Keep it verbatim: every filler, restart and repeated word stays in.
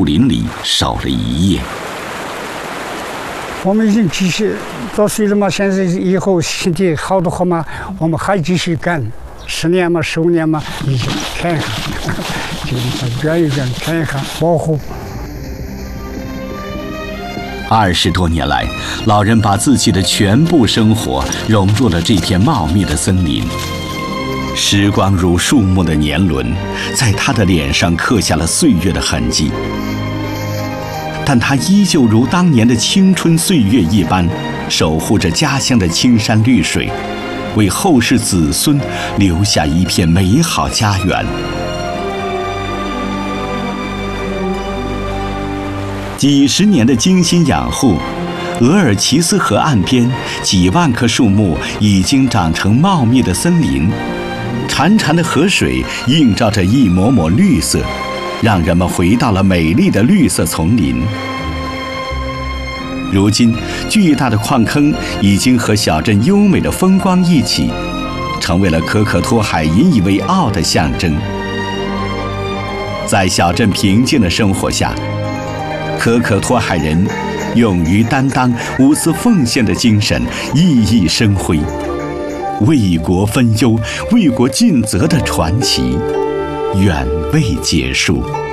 树林里守了一夜。 我们已经继续到岁了嘛，现在以后身体好的话嘛，我们还继续干，十年嘛，十五年嘛，一直看一下，这个地方转一转，看一下，保护。 二十多年来，老人把自己的全部生活融入了这片茂密的森林。时光如树木的年轮，在他的脸上刻下了岁月的痕迹。但他依旧如当年的青春岁月一般，守护着家乡的青山绿水，为后世子孙留下一片美好家园。几十年的精心养护，额尔齐斯河岸边几万棵树木已经长成茂密的森林，潺潺的河水映照着一抹抹绿色，让人们回到了美丽的绿色丛林。如今，巨大的矿坑已经和小镇优美的风光一起，成为了可可托海引以为傲的象征。在小镇平静的生活下，可可托海人勇于担当、无私奉献的精神熠熠生辉，为国分忧、为国尽责的传奇远未结束。